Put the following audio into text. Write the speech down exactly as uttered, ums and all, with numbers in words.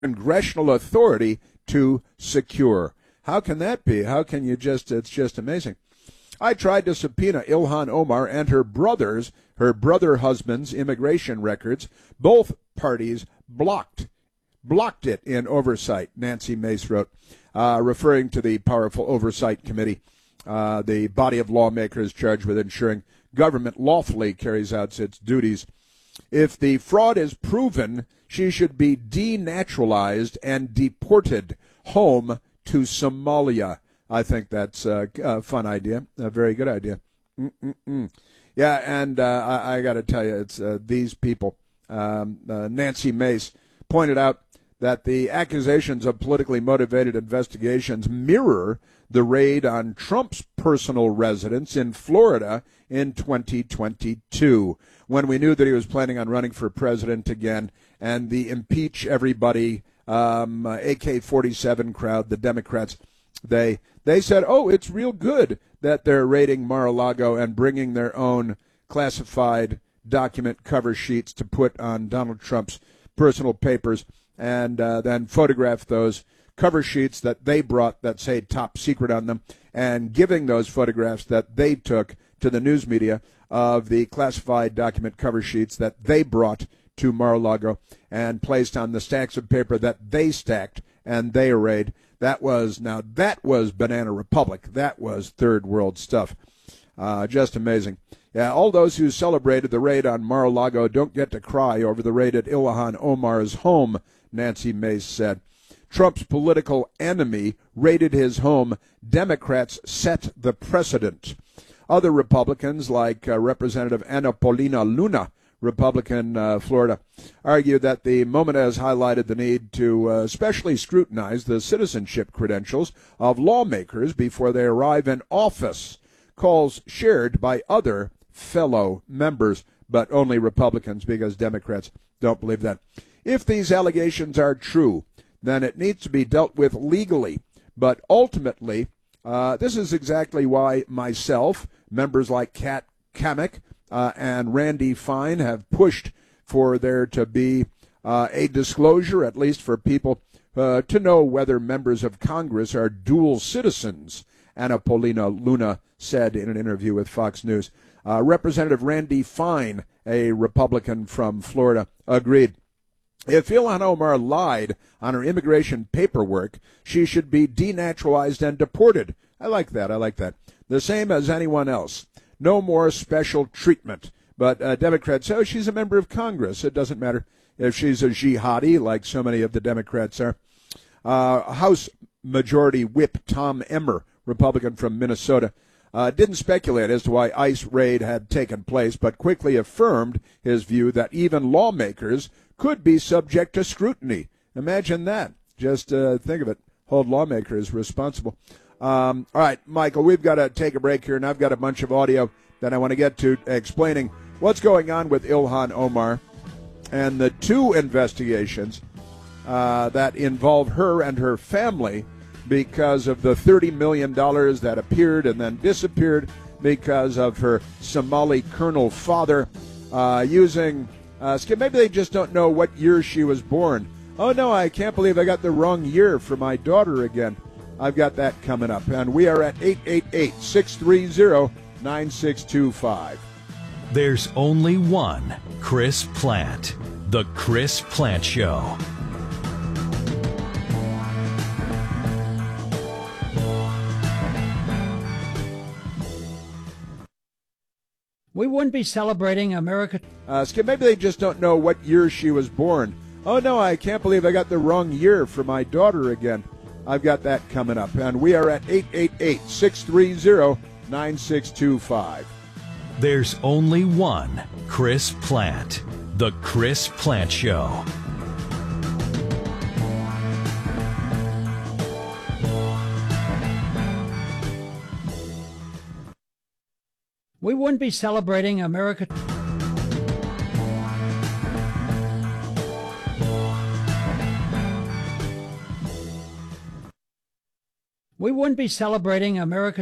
congressional authority to secure. How can that be? How can you just, it's just amazing. I tried to subpoena Ilhan Omar and her brothers, her brother husband's immigration records. Both parties blocked, blocked it in oversight, Nancy Mace wrote, uh, referring to the powerful oversight committee, uh, the body of lawmakers charged with ensuring government lawfully carries out its duties. If the fraud is proven, she should be denaturalized and deported home to Somalia. I think that's a, a fun idea, a very good idea. Mm-mm-mm. Yeah, and uh, I, I got to tell you, it's uh, these people. Um, uh, Nancy Mace pointed out that the accusations of politically motivated investigations mirror the raid on Trump's personal residence in Florida in twenty twenty-two, when we knew that he was planning on running for president again, and the impeach everybody um, uh, A K forty-seven crowd, the Democrats, they they said, oh, it's real good that they're raiding Mar-a-Lago and bringing their own classified document cover sheets to put on Donald Trump's personal papers, and uh, then photograph those cover sheets that they brought that say top secret on them, and giving those photographs that they took to the news media of the classified document cover sheets that they brought to Mar-a-Lago and placed on the stacks of paper that they stacked and they arrayed. That was, now that was Banana Republic. That was third world stuff. Uh, just amazing. Yeah, all those who celebrated the raid on Mar-a-Lago don't get to cry over the raid at Ilhan Omar's home, Nancy Mace said. Trump's political enemy raided his home. Democrats set the precedent. Other Republicans, like uh, Representative Ana Paulina Luna, Republican, uh, Florida, argue that the moment has highlighted the need to uh, especially scrutinize the citizenship credentials of lawmakers before they arrive in office. Calls shared by other fellow members, but only Republicans, because Democrats don't believe that. If these allegations are true, then it needs to be dealt with legally. But ultimately, uh, this is exactly why myself, members like Kat Kamek, Uh, and Randy Fine have pushed for there to be uh, a disclosure, at least for people uh, to know whether members of Congress are dual citizens, Ana Paulina Luna said in an interview with Fox News. Uh, Representative Randy Fine, a Republican from Florida, agreed. If Ilhan Omar lied on her immigration paperwork, she should be denaturalized and deported. I like that. I like that. The same as anyone else. No more special treatment. But uh, Democrats say, oh, she's a member of Congress. It doesn't matter if she's a jihadi, like so many of the Democrats are. Uh, House Majority Whip Tom Emmer, Republican from Minnesota, uh, didn't speculate as to why ICE raid had taken place, but quickly affirmed his view that even lawmakers could be subject to scrutiny. Imagine that. Just uh, think of it. Hold lawmakers responsible. Um, all right, Michael, we've got to take a break here, and I've got a bunch of audio that I want to get to explaining what's going on with Ilhan Omar and the two investigations uh, that involve her and her family because of the thirty million dollars that appeared and then disappeared because of her Somali colonel father uh, using, uh, maybe they just don't know what year she was born. Oh, no, I can't believe I got the wrong year for my daughter again. I've got that coming up, and we are at eight eight eight, six three zero, nine six two five. There's only one Chris Plante, The Chris Plante Show. We wouldn't be celebrating America. Uh, maybe they just don't know what year she was born. Oh, no, I can't believe I got the wrong year for my daughter again. I've got that coming up, and we are at eight eight eight, six three zero, nine six two five. There's only one Chris Plante, The Chris Plante Show. We wouldn't be celebrating America. We wouldn't be celebrating America.